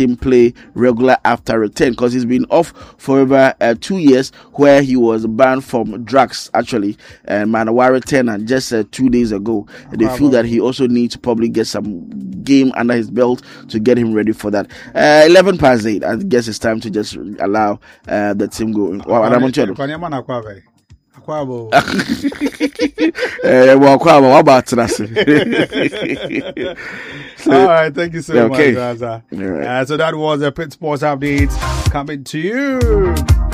him play regular after return, because he's been off for over 2 years, where he was banned from drugs actually, and Manawa returned and just 2 days ago. They feel that he also needs to probably get some game under his belt to get him ready for that. 11 past 8. I guess it's time to just allow the team go. What about Trust? All right, thank you so much, Gaza. Right. So that was a Pit Sports update coming to you.